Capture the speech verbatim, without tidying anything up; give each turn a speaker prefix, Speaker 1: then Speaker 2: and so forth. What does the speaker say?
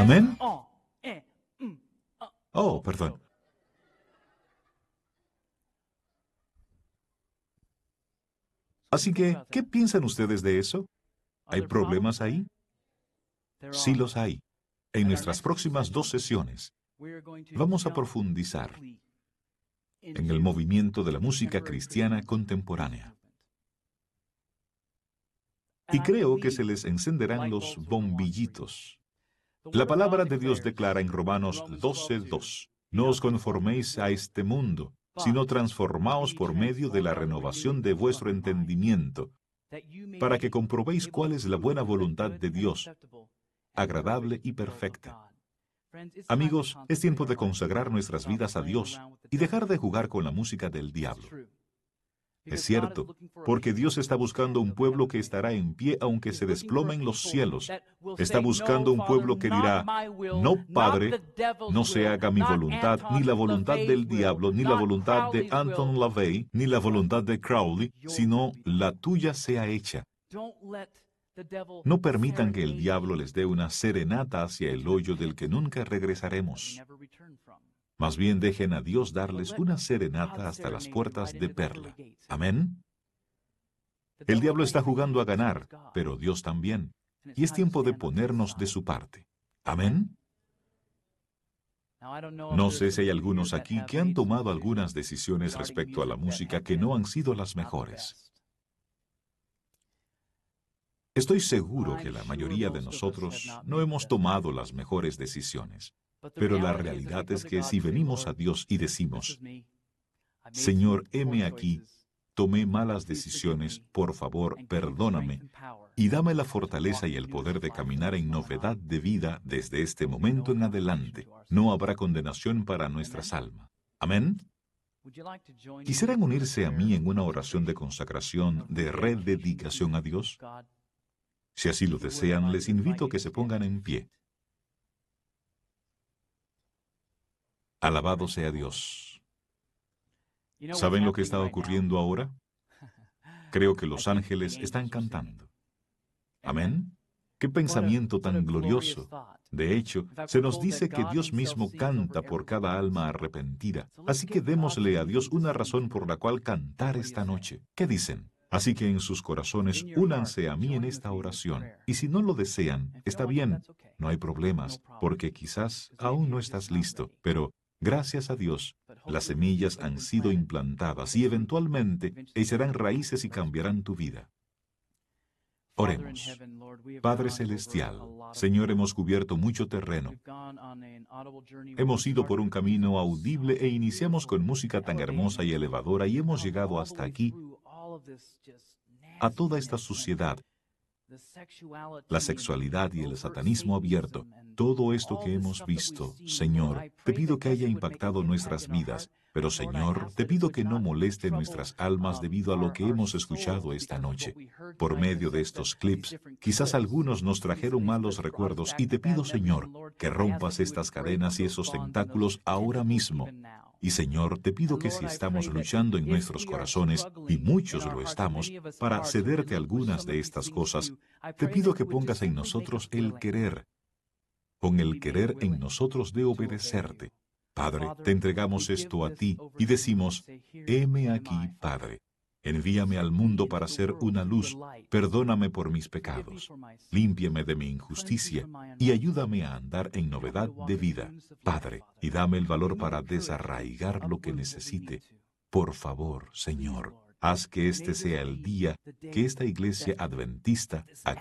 Speaker 1: ¿Amén? Oh, perdón. Así que, ¿qué piensan ustedes de eso? ¿Hay problemas ahí? Sí los hay. En nuestras próximas dos sesiones vamos a profundizar en el movimiento de la música cristiana contemporánea. Y creo que se les encenderán los bombillitos. La palabra de Dios declara en Romanos doce dos, no os conforméis a este mundo, sino transformaos por medio de la renovación de vuestro entendimiento, para que comprobéis cuál es la buena voluntad de Dios, agradable y perfecta. Amigos, es tiempo de consagrar nuestras vidas a Dios y dejar de jugar con la música del diablo. Es cierto, porque Dios está buscando un pueblo que estará en pie aunque se desplomen los cielos. Está buscando un pueblo que dirá, no, Padre, no se haga mi voluntad, ni la voluntad del diablo, ni la voluntad de Anton LaVey, ni la voluntad de Crowley, sino la tuya sea hecha. No permitan que el diablo les dé una serenata hacia el hoyo del que nunca regresaremos. Más bien dejen a Dios darles una serenata hasta las puertas de perla. ¿Amén? El diablo está jugando a ganar, pero Dios también. Y es tiempo de ponernos de su parte. ¿Amén? No sé si hay algunos aquí que han tomado algunas decisiones respecto a la música que no han sido las mejores. Estoy seguro que la mayoría de nosotros no hemos tomado las mejores decisiones. Pero la realidad es que si venimos a Dios y decimos, Señor, heme aquí, tomé malas decisiones, por favor, perdóname, y dame la fortaleza y el poder de caminar en novedad de vida desde este momento en adelante, no habrá condenación para nuestras almas. ¿Amén? ¿Quisieran unirse a mí en una oración de consagración, de rededicación a Dios? Si así lo desean, les invito a que se pongan en pie. Alabado sea Dios. ¿Saben lo que está ocurriendo ahora? Creo que los ángeles están cantando. ¿Amén? ¡Qué pensamiento tan glorioso! De hecho, se nos dice que Dios mismo canta por cada alma arrepentida. Así que démosle a Dios una razón por la cual cantar esta noche. ¿Qué dicen? Así que en sus corazones únanse a mí en esta oración. Y si no lo desean, está bien, no hay problemas, porque quizás aún no estás listo, pero gracias a Dios, las semillas han sido implantadas y eventualmente echarán raíces y cambiarán tu vida. Oremos. Padre Celestial, Señor, hemos cubierto mucho terreno. Hemos ido por un camino audible e iniciamos con música tan hermosa y elevadora y hemos llegado hasta aquí, a toda esta suciedad, la sexualidad y el satanismo abierto. Todo esto que hemos visto, Señor, te pido que haya impactado nuestras vidas, pero Señor, te pido que no moleste nuestras almas debido a lo que hemos escuchado esta noche. Por medio de estos clips, quizás algunos nos trajeron malos recuerdos y te pido, Señor, que rompas estas cadenas y esos tentáculos ahora mismo. Y Señor, te pido que si estamos luchando en nuestros corazones, y muchos lo estamos, para cederte algunas de estas cosas, te pido que pongas en nosotros el querer, con el querer en nosotros de obedecerte. Padre, te entregamos esto a ti y decimos, heme aquí, Padre. Envíame al mundo para ser una luz, perdóname por mis pecados, límpiame de mi injusticia y ayúdame a andar en novedad de vida, Padre, y dame el valor para desarraigar lo que necesite. Por favor, Señor, haz que este sea el día que esta iglesia adventista